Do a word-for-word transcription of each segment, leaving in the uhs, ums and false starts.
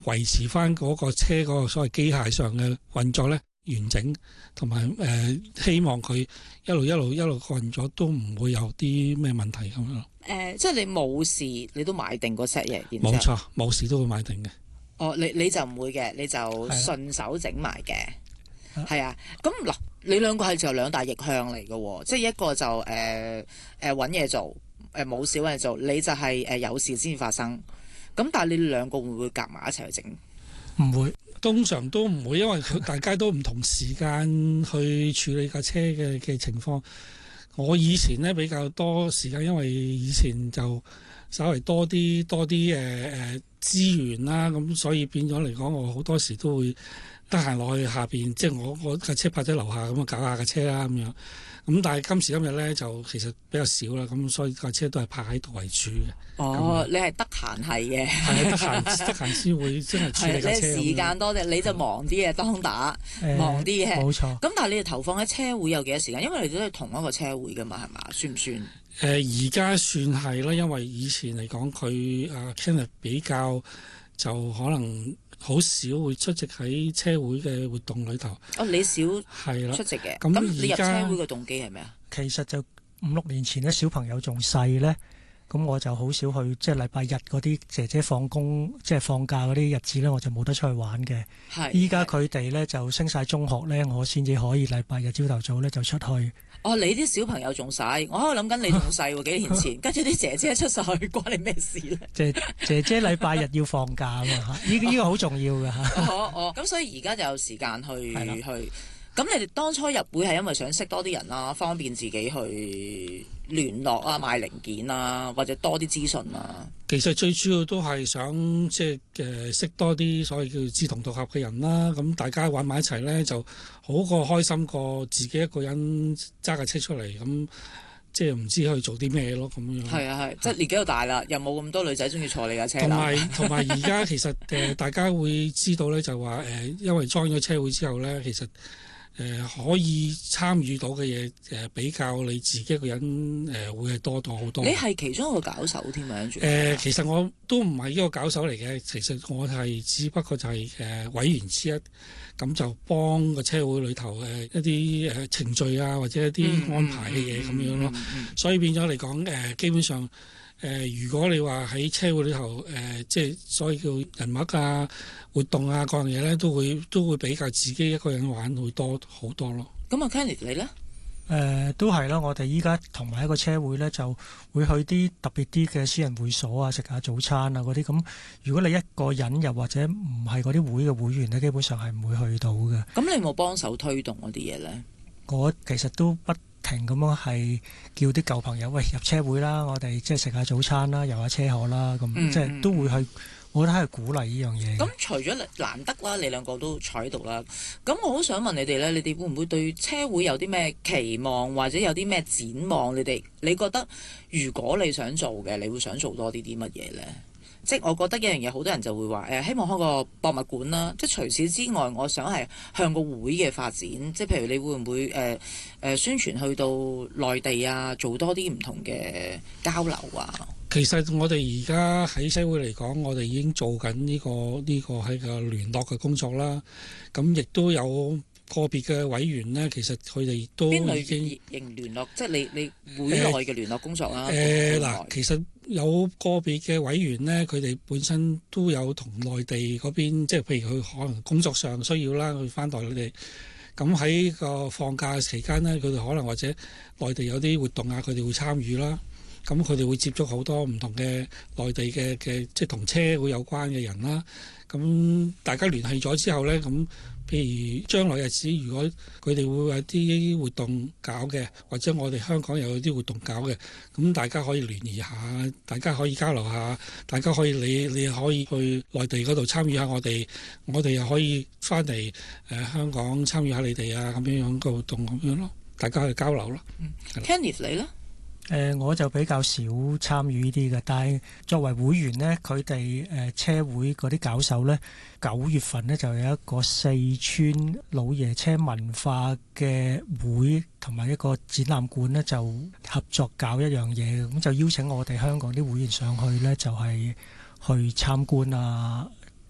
維持翻嗰個車嗰個所謂機械上嘅運作咧完整，同埋誒希望佢一路一路一路運咗都唔會有啲咩問題咁樣。誒、 呃，即係你冇事，你都買定個 set 嘢， 冇錯，冇事都會買定嘅。 哦，你你就唔會嘅，你就順手整埋嘅。係啊，咁嗱，你兩個係就兩大逆向嚟嘅喎，即係一個就誒誒揾嘢做，誒冇事揾嘢做，你就係誒有事先發生。咁但係你兩個會唔會夾埋一齊去整？ 唔會，通常都唔會，因為大家都唔同時間去處理架車嘅嘅情況。我以前呢比較多時間，因為以前就稍微多啲多啲誒誒資源啦，咁所以變咗嚟講，我好多時都會得閒落去下邊，即係我我架車泊喺樓下咁啊，搞下架車啦咁樣。咁但係今時今日咧就其實比較少啦，咁所以架車都係泊喺度為主嘅。 哦，你係得閒係嘅， 係得閒得閒先會真係處理架車。 你時間多啲，你就忙啲嘅當打，忙啲嘅。 冇錯。 咁但係你哋投放喺車會有幾多時間？因為你哋都係同一個車會㗎嘛，係嘛？算唔算？誒而家算係啦，因為以前嚟講佢啊 Kenneth 比較就可能好少會出席喺車會嘅活動裏頭。哦， 你少係啦出席嘅。 咁你入車會嘅動機係咩啊？ 其實就五六年前咧，小朋友仲細咧，咁我就好少去，即係禮拜日嗰啲姐姐放工，即係放假嗰啲日子咧，我就冇得出去玩嘅。係。依家佢哋咧就升晒中學咧，我先至可以禮拜日朝頭早咧就出去。 哦，你啲小朋友仲細，我喺度諗緊你仲細喎，幾年前，跟住啲姐姐出晒去，關你咩事咧？ 姐姐姐禮拜日要放假啊嘛，呢呢個好重要㗎嚇。 哦哦，咁所以而家就有時間去去。咁你哋當初入會係因為想識多啲人啦，方便自己去聯絡啊、買零件啊，或者多啲資訊啊。其實最主要都係想即係誒識多啲所謂叫志同道合嘅人啦。咁大家玩埋一齊呢，就好過開心過自己一個人揸架車出嚟咁，即係唔知去做啲咩咯咁樣。係啊係，即係年紀又大啦，又冇咁多女仔中意坐你架車啦。同埋同埋而家其實誒大家會知道呢，就話誒，因為裝咗車會之後呢，其實。誒、呃、可以參與到嘅嘢誒比較你自己一個人誒、呃、會係多到好多。你係其中一個搞手添啊？誒、呃，其實我都唔係呢個搞手嚟嘅，其實我係只不過就係、是、誒、呃、委員之一，咁就幫個車會裏頭誒、呃、一啲誒程序啊，或者一啲安排嘅嘢咁樣咯。所以變咗嚟講誒，基本上。誒、呃，如果你話喺車會裏頭，誒、呃，即係所謂叫人物啊、活動啊各樣嘢咧，都會都會比較自己一個人玩會多好多咯。咁啊 Kenny 你咧？誒、 呃，都係啦。我哋依家同埋一個車會咧，就會去啲特別啲嘅私人會所啊，食下早餐啊嗰啲。咁如果你一個人又或者唔係嗰啲會嘅會員咧，基本上係唔會去到嘅。咁你有冇幫手推動嗰啲嘢咧？我其實都不停咁樣係叫啲舊朋友喂入車會啦，我哋即係食下早餐啦，遊下車河啦，咁、嗯、即係都會去，我覺得係鼓勵呢樣嘢。咁除咗難得啦，你兩個都坐喺度啦，咁我好想問你哋咧，你哋會唔會對車會有啲咩期望，或者有啲咩展望？你哋你覺得如果你想做嘅，你會想做多啲啲乜嘢咧？即係我覺得一樣嘢，好多人就會話誒、呃，希望開個博物館啦。即係除此之外，我想係向個會嘅發展。即係譬如你會唔會誒誒、呃呃、宣傳去到內地啊，做多啲唔同嘅交流啊？其實我哋而家喺車會嚟講，我哋已經做緊呢、呢個呢、呢個喺個聯絡嘅工作啦。咁亦都有個別嘅委員呢，其實佢哋都已經邊類型聯絡，即係你你會內嘅聯絡工作啦。誒嗱、呃呃，其實有個別嘅委員呢，佢哋本身都有同內地嗰邊，即係譬如佢可能工作上需要啦，去翻代佢哋。咁喺個放假期間呢，佢哋可能或者內地有啲活動啊，佢哋會參與啦。咁佢哋會接觸好多唔同嘅內地嘅嘅，即係同車會有關嘅人啦。咁大家聯繫咗之後呢，咁譬如將來日子，如果佢哋會有啲活動搞嘅，或者我哋香港又有啲活動搞嘅，咁大家可以聯誼下，大家可以交流下，大家可以你你可以去內地嗰度參與下我哋，我哋又可以翻嚟誒香港參與下你哋啊，咁樣樣個活動咁樣咯，大家去交流咯。嗯，Kenneth 你咧？誒、呃、我就比較少參與呢啲嘅，但係作為會員呢，佢哋誒車會嗰啲搞手呢，九月份呢就有一個四川老爺車文化嘅會，同埋一個展覽館呢，就合作搞一樣嘢，咁就邀請我哋香港啲會員上去呢，就係、是、去參觀啊，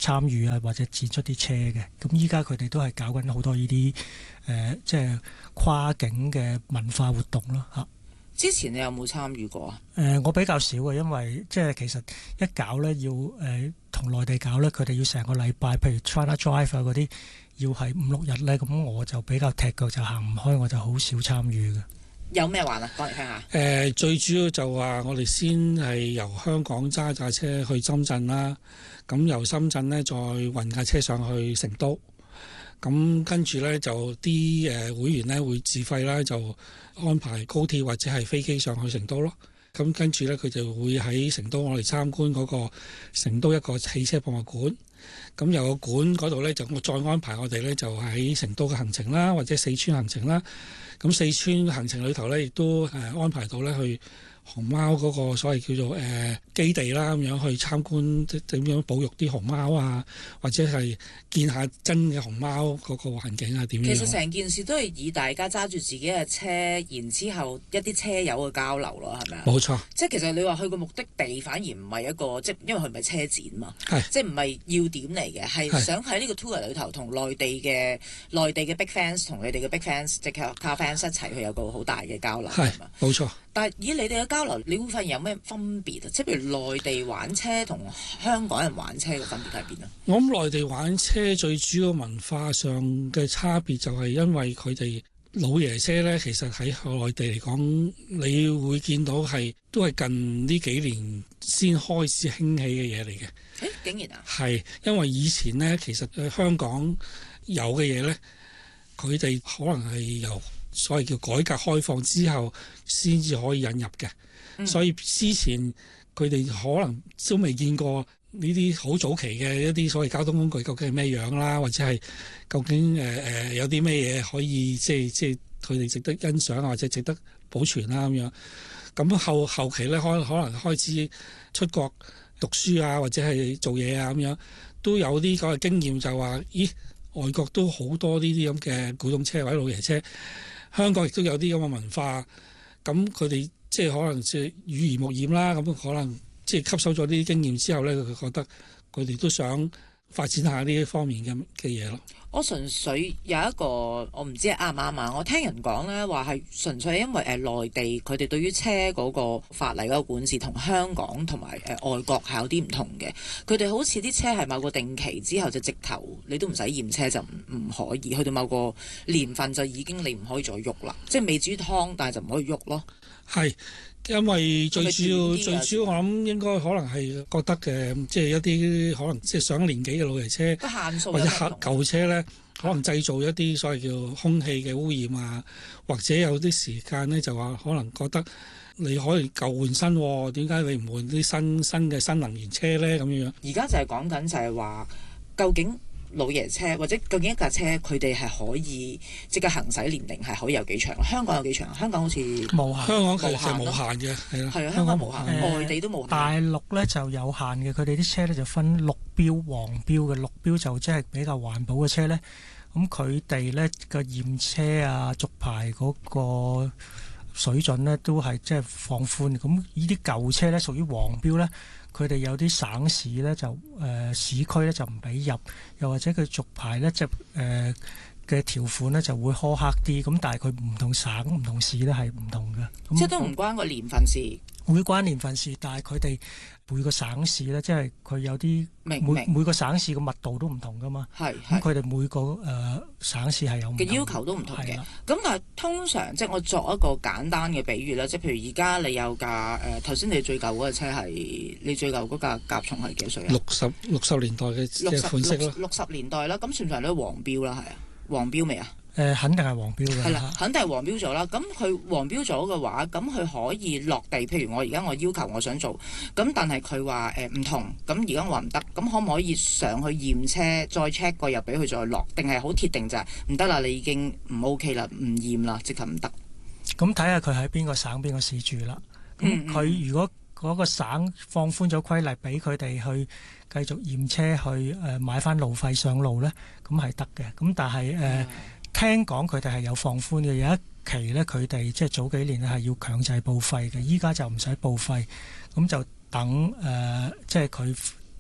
參與啊，或者展出啲車嘅。咁依家佢哋都係搞緊好多呢啲誒，即係跨境嘅文化活動咯嚇。 之前你有冇參與過啊？ 誒、呃，我比較少嘅，因為即係其實一搞咧要誒同內地搞咧，佢哋要成個禮拜，譬如 China Drive 啊嗰啲，要係五六日咧，咁我就比較踢腳就行唔開，我就好少參與嘅。 有咩玩啊？講嚟聽下。 誒、呃，最主要就話我哋先係由香港揸架車去深圳啦，咁由深圳呢，再運架車上去成都。咁跟住呢，就啲誒會員呢會自費啦，就安排高鐵或者係飛機上去成都咯。咁跟住呢，佢就會喺成都我哋參觀嗰個成都一個汽車博物館。咁由個館嗰度呢，就再安排我哋呢，就喺成都嘅行程啦，或者四川行程啦。咁四川行程裏頭呢，亦都誒安排到呢去熊貓嗰個所謂叫做誒、呃、基地啦，咁樣去參觀點樣保育啲熊貓啊，或者係見下真嘅熊貓嗰個環境啊點樣。 其實成件事都係以大家揸住自己嘅車，然之後一啲車友嘅交流咯，係咪啊？ 冇錯。即係其實你話去個目的地反而唔係一個，即係因為佢唔係車展嘛， 係即係唔係要點嚟嘅，係想喺呢個 tour 裏頭同內地嘅內地嘅 big fans 同你哋嘅 big fans 即係 car fans 一齊去有個好大嘅交流係嘛？ 冇錯。 但係以你哋嘅交流，你會發現有咩分別啊？即係譬如內地玩車同香港人玩車嘅分別喺邊啊？ 我諗內地玩車最主要文化上嘅差別就係因為佢哋老爺車呢，其實喺內地嚟講，你會見到係都係近呢幾年先開始興起嘅嘢嚟嘅。 誒，竟然啊！ 係因為以前呢，其實香港有嘅嘢呢，佢哋可能係由所謂叫改革開放之後先至可以引入嘅，嗯、所以之前佢哋可能都未見過呢啲好早期嘅一啲所謂交通工具究竟係咩樣啦，或者係究竟誒誒、呃、有啲咩嘢可以即係即係佢哋值得欣賞或者值得保存啦咁樣。咁後後期咧，可可能開始出國讀書啊，或者係做嘢啊咁樣，都有啲咁嘅經驗，就話咦外國都好多呢啲咁嘅古董車或者老爺車。香港亦都有啲咁嘅文化，咁佢哋即係可能即係耳濡目染啦，咁可能即係吸收咗呢啲經驗之後呢，佢覺得佢哋都想發展下呢一方面嘅嘅嘢咯。 我純粹有一個我唔知啱唔啱啊！我聽人講呢話係純粹係因為誒內地佢哋對於車嗰個法例嗰個管治同香港同埋誒外國係有啲唔同嘅。佢哋好似啲車係某個定期之後就直頭你都唔使驗車就唔唔可以，去到某個年份就已經你唔可以再喐啦，即係未至於劏，但係就唔可以喐咯。係。 因為最主要最主要我諗應該可能係覺得嘅，即係一啲可能即係上年紀嘅老爺車或者舊車呢，可能製造一啲所謂叫空氣嘅污染啊，或者有啲時間呢，就話可能覺得你可以舊換新，點解你唔換啲新新嘅新能源車呢？咁樣？ 而家就係講緊就係話究竟老爺車或者究竟一架車佢哋係可以即係行駛年齡係可以有幾長？香港有幾長？香港好似無限， 香港其實係無限嘅，係啦， 係啊，香港無限，呃、外地都無限。 大陸咧就有限嘅，佢哋啲車咧就分綠標、黃標嘅。綠標就即係比較環保嘅車咧，咁佢哋咧個驗車啊、續牌嗰個水準咧都係即係放寬。咁呢啲舊車咧屬於黃標咧。佢哋有啲省市咧就誒、呃、市區咧就唔俾入，又或者佢續牌咧就誒嘅條款咧就會苛刻啲。咁但係佢唔同省唔同市咧係唔同嘅。 即係都唔關個年份事。 會關年份事，但係佢哋每個省市咧，即係佢有啲每明明每個省市嘅密度都唔同噶嘛。係咁佢哋每個誒、呃、省市係有嘅要求都唔同嘅。咁但係通常即係我作一個簡單嘅比喻啦，即係譬如而家你有架誒頭先你最舊嗰架車係你最舊嗰架甲蟲係幾多歲啊？ 六十六十年代嘅嘅款式咯。 六十年代啦，咁算唔算都黃標啦？係啊，黃標未啊？ 誒、呃、肯定係黃標嘅， 係啦，肯定係黃標咗啦。咁佢黃標咗嘅話，咁佢可以落地。譬如我而家我要求我想做，咁但係佢話誒唔同，咁而家我話唔得，咁可唔可以上去驗車，再 check 過又俾佢再落，定係好鐵定就係唔得啦？你已經唔 OK 啦，唔驗啦，即刻唔得。 咁睇下佢喺邊個省邊個市住啦。咁佢如果嗰個省放寬咗規例，俾佢哋去繼續驗車，去誒買翻路費上路咧，咁係得嘅。咁但係誒。呃嗯聽講佢哋係有放寬嘅，有一期呢，佢哋即係早幾年係要強制報廢嘅，依家就唔使報廢，咁就等誒、呃，即係佢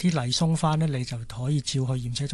啲例鬆翻呢，你就可以照去驗車。